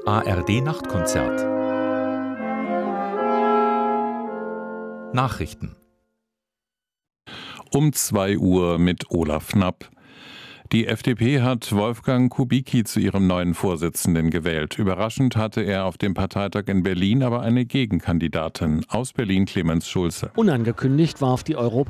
ARD Nachtkonzert. Nachrichten. Um 2 Uhr mit Olaf Knapp. Die FDP hat Wolfgang Kubicki zu ihrem neuen Vorsitzenden gewählt. Überraschend hatte er auf dem Parteitag in Berlin aber eine Gegenkandidatin. Aus Berlin Clemens Schulze. Unangekündigt warf die